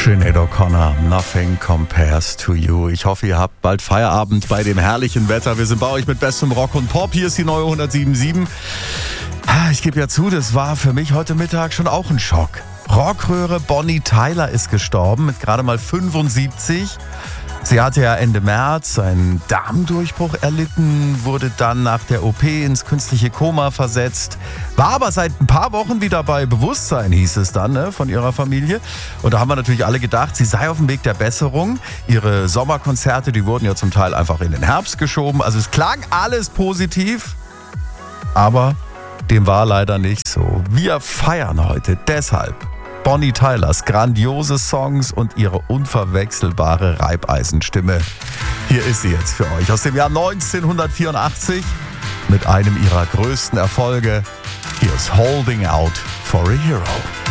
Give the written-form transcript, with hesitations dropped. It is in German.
Sinead O'Connor, Nothing Compares to You. Ich hoffe, ihr habt bald Feierabend bei dem herrlichen Wetter. Wir sind bei euch mit bestem Rock und Pop. Hier ist die neue 107.7. Ich gebe ja zu, das war für mich heute Mittag schon auch ein Schock. Rockröhre Bonnie Tyler ist gestorben mit gerade mal 75. Sie hatte ja Ende März einen Darmdurchbruch erlitten, wurde dann nach der OP ins künstliche Koma versetzt, war aber seit ein paar Wochen wieder bei Bewusstsein, hieß es dann, von ihrer Familie. Und da haben wir natürlich alle gedacht, sie sei auf dem Weg der Besserung. Ihre Sommerkonzerte, die wurden ja zum Teil einfach in den Herbst geschoben. Also es klang alles positiv, aber dem war leider nicht so. Wir feiern heute deshalb Bonnie Tylers grandiose Songs und ihre unverwechselbare Reibeisenstimme. Hier ist sie jetzt für euch aus dem Jahr 1984 mit einem ihrer größten Erfolge. Hier ist Holding Out for a Hero.